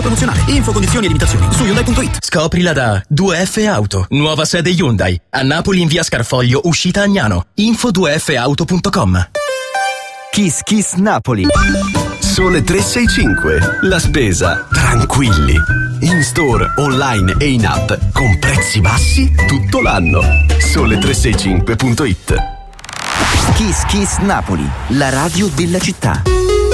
Promozionale. Info, condizioni e limitazioni su Hyundai.it. Scoprila da 2F Auto. Nuova sede Hyundai. A Napoli in via Scarfoglio, uscita Agnano. Info 2fauto.com. Kiss Kiss Napoli. Sole 365. La spesa tranquilli. In store, online e in app con prezzi bassi tutto l'anno. Sole365.it. Kiss Kiss Napoli, la radio della città.